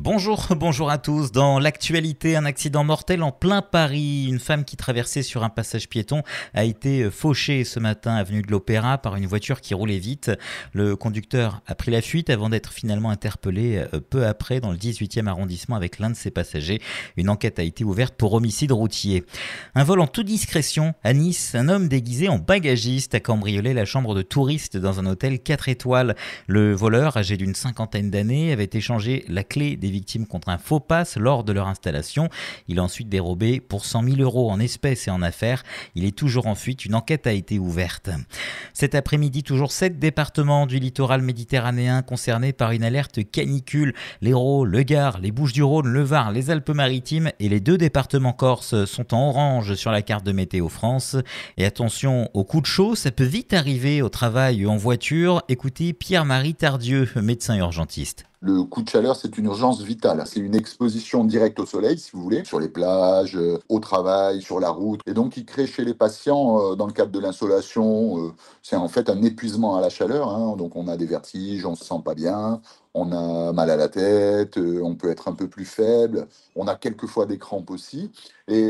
Bonjour, bonjour à tous. Dans l'actualité, un accident mortel en plein Paris. Une femme qui traversait sur un passage piéton a été fauchée ce matin avenue de l'Opéra par une voiture qui roulait vite. Le conducteur a pris la fuite avant d'être finalement interpellé peu après dans le 18e arrondissement avec l'un de ses passagers. Une enquête a été ouverte pour homicide routier. Un vol en toute discrétion à Nice. Un homme déguisé en bagagiste a cambriolé la chambre de touristes dans un hôtel 4 étoiles. Le voleur, âgé d'une cinquantaine d'années, avait échangé la clé des victimes contre un faux pass lors de leur installation. Il a ensuite dérobé pour 100 000 € en espèces et en affaires. Il est toujours en fuite. Une enquête a été ouverte. Cet après-midi, toujours 7 départements du littoral méditerranéen concernés par une alerte canicule. L'Hérault, le Gard, les Bouches-du-Rhône, le Var, les Alpes-Maritimes et les 2 départements corses sont en orange sur la carte de Météo France. Et attention aux coups de chaud, ça peut vite arriver au travail ou en voiture. Écoutez Pierre-Marie Tardieu, médecin urgentiste. Le coup de chaleur, c'est une urgence vitale. C'est une exposition directe au soleil, si vous voulez, sur les plages, au travail, sur la route. Et donc, il crée chez les patients, dans le cadre de l'insolation, c'est en fait un épuisement à la chaleur. Donc, on a des vertiges, on se sent pas bien, on a mal à la tête, on peut être un peu plus faible, on a quelquefois des crampes aussi, et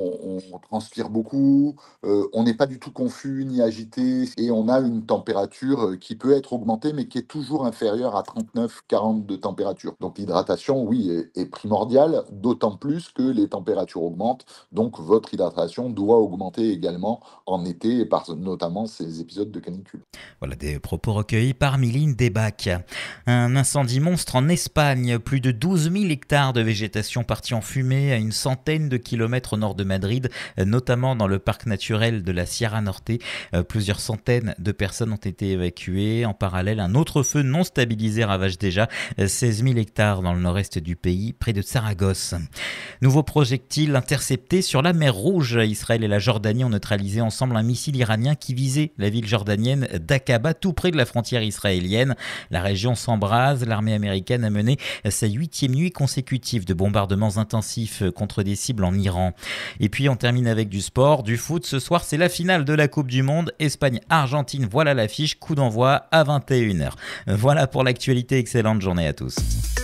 on transpire beaucoup, on n'est pas du tout confus ni agité, et on a une température qui peut être augmentée, mais qui est toujours inférieure à 39-40 de température. Donc l'hydratation, oui, est primordiale, d'autant plus que les températures augmentent, donc votre hydratation doit augmenter également en été, par notamment ces épisodes de canicule. Voilà des propos recueillis par Miline Debac. Un incendie monstre en Espagne. Plus de 12 000 hectares de végétation partis en fumée à une centaine de kilomètres au nord de Madrid, notamment dans le parc naturel de la Sierra Norte. Plusieurs centaines de personnes ont été évacuées. En parallèle, un autre feu non stabilisé ravage déjà 16 000 hectares dans le nord-est du pays, près de Saragosse. Nouveau projectile intercepté sur la mer Rouge. Israël et la Jordanie ont neutralisé ensemble un missile iranien qui visait la ville jordanienne d'Aqaba, tout près de la frontière israélienne. La région s'embrase. L'armée américaine a mené sa 8e nuit consécutive de bombardements intensifs contre des cibles en Iran. Et puis on termine avec du sport, du foot. Ce soir, c'est la finale de la Coupe du Monde. Espagne-Argentine, voilà l'affiche. Coup d'envoi à 21h. Voilà pour l'actualité. Excellente journée à tous.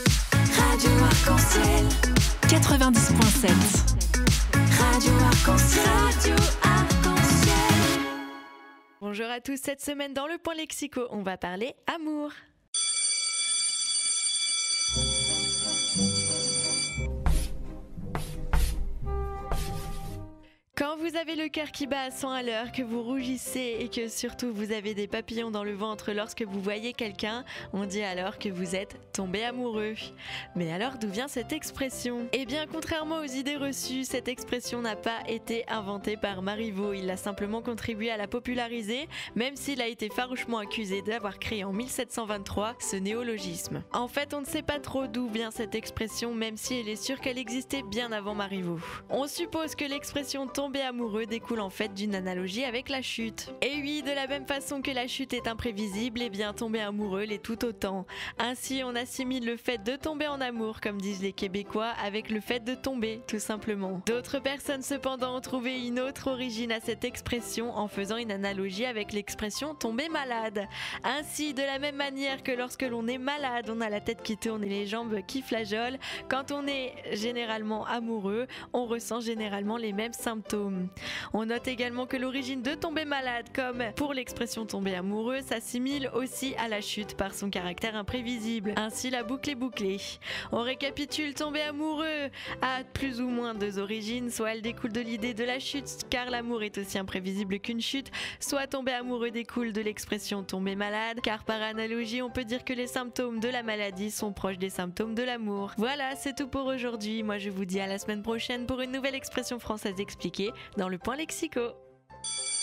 Radio Arc-en-Ciel 90.7. Radio Arc-en-Ciel. Radio Arc-en-Ciel. Bonjour à tous, cette semaine dans le Point Lexico, on va parler amour. Quand vous avez le cœur qui bat à 100 à l'heure, que vous rougissez et que surtout vous avez des papillons dans le ventre lorsque vous voyez quelqu'un, on dit alors que vous êtes tombé amoureux. Mais alors d'où vient cette expression ? Eh bien, contrairement aux idées reçues, cette expression n'a pas été inventée par Marivaux. Il a simplement contribué à la populariser, même s'il a été farouchement accusé d'avoir créé en 1723 ce néologisme. En fait, on ne sait pas trop d'où vient cette expression, même si elle est sûre qu'elle existait bien avant Marivaux. On suppose que l'expression tomber amoureux découle en fait d'une analogie avec la chute. Et oui, de la même façon que la chute est imprévisible, eh bien tomber amoureux l'est tout autant. Ainsi, on assimile le fait de tomber en amour, comme disent les Québécois, avec le fait de tomber, tout simplement. D'autres personnes cependant ont trouvé une autre origine à cette expression en faisant une analogie avec l'expression tomber malade. Ainsi, de la même manière que lorsque l'on est malade, on a la tête qui tourne et les jambes qui flageolent, quand on est généralement amoureux, on ressent généralement les mêmes symptômes. On note également que l'origine de tomber malade, comme pour l'expression tomber amoureux, s'assimile aussi à la chute par son caractère imprévisible. Ainsi, la boucle est bouclée. On récapitule, tomber amoureux a plus ou moins 2 origines, soit elle découle de l'idée de la chute, car l'amour est aussi imprévisible qu'une chute, soit tomber amoureux découle de l'expression tomber malade, car par analogie, on peut dire que les symptômes de la maladie sont proches des symptômes de l'amour. Voilà, c'est tout pour aujourd'hui. Moi, je vous dis à la semaine prochaine pour une nouvelle expression française expliquée dans le Point Lexico.